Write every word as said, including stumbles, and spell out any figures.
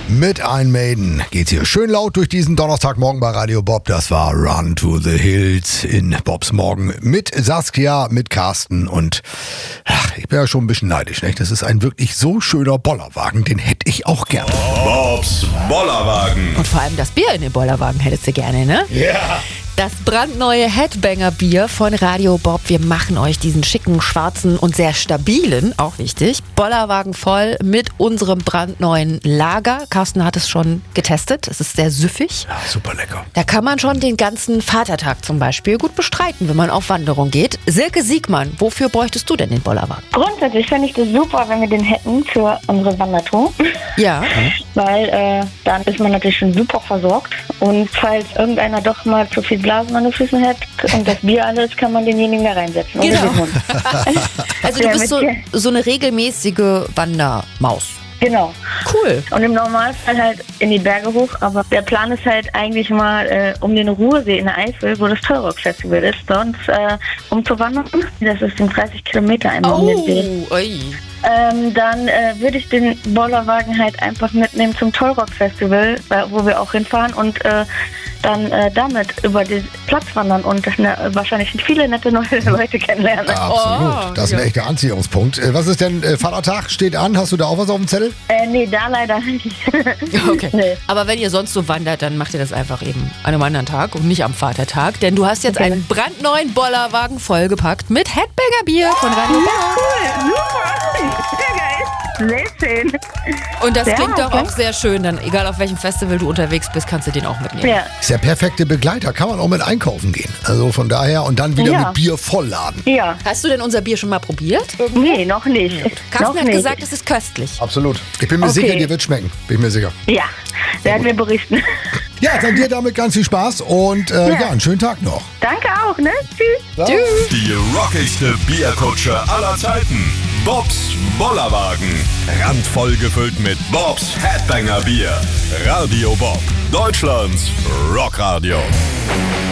Mit Iron Maiden geht's hier schön laut durch diesen Donnerstagmorgen bei Radio Bob. Das war Run to the Hills in Bobs Morgen mit Saskia, mit Carsten und ach, ich bin ja schon ein bisschen neidisch, nicht? Das ist ein wirklich so schöner Bollerwagen, den hätte ich auch gerne. Bobs Bollerwagen. Und vor allem das Bier in dem Bollerwagen hättest du gerne, ne? Ja. Das brandneue Headbanger-Bier von Radio Bob. Wir machen euch diesen schicken, schwarzen und sehr stabilen, auch wichtig, Bollerwagen voll mit unserem brandneuen Lager. Carsten hat es schon getestet. Es ist sehr süffig. Ja, super lecker. Da kann man schon den ganzen Vatertag zum Beispiel gut bestreiten, wenn man auf Wanderung geht. Silke Siegmann, wofür bräuchtest du denn den Bollerwagen? Grundsätzlich fände ich das super, wenn wir den hätten für unsere Wandertour. Ja. Weil äh, dann ist man natürlich schon super versorgt. Und falls irgendeiner doch mal zu viel Blasen an den Füßen hat und das Bier alles, kann man denjenigen da reinsetzen. Genau. Ohne den Hund. Also du bist so, so eine regelmäßige Wandermaus. Genau. Cool. Und im Normalfall halt in die Berge hoch, aber der Plan ist halt eigentlich mal äh, um den Ruhrsee in der Eifel, wo das Tollrock-Festival ist, dort äh, umzuwandern. Das ist in dreißig Kilometer einmal um den See. Oh, ui. Ähm, dann äh, würde ich den Bollerwagen halt einfach mitnehmen zum Tollrock-Festival, äh, wo wir auch hinfahren und äh, dann äh, damit über den Platz wandern und ne, wahrscheinlich viele nette neue Leute kennenlernen. Ja, absolut. Oh, das ist ein ja. echter Anziehungspunkt. Äh, Was ist denn, äh, Vatertag steht an? Hast du da auch was auf dem Zettel? Äh, nee, da leider nicht. Okay. Nee. Aber wenn ihr sonst so wandert, dann macht ihr das einfach eben an einem anderen Tag und nicht am Vatertag. Denn du hast jetzt Okay. einen brandneuen Bollerwagen vollgepackt mit Headbanger-Bier von Radio Bob. Cool, super. Sehr geil. Sehr schön. Und das Ja, klingt doch okay. auch sehr schön. Dann, egal auf welchem Festival du unterwegs bist, kannst du den auch mitnehmen. Ja. Ist der perfekte Begleiter. Kann man auch mit einkaufen gehen. Also von daher und dann wieder Ja. mit Bier vollladen. Ja. Hast du denn unser Bier schon mal probiert? Nee, noch nicht. Carsten noch hat nicht. gesagt, es ist köstlich. Absolut. Ich bin mir Okay. sicher, dir wird schmecken. Bin ich mir sicher. Ja, werden wir berichten. Ja, dann dir damit ganz viel Spaß und äh, ja. Ja. einen schönen Tag noch. Danke auch, ne? Tschüss. Tschüss. Die rockigste Bierkutsche aller Zeiten. Bobs Bollerwagen. Randvoll gefüllt mit Bobs Headbanger Bier. Radio Bob. Deutschlands Rockradio.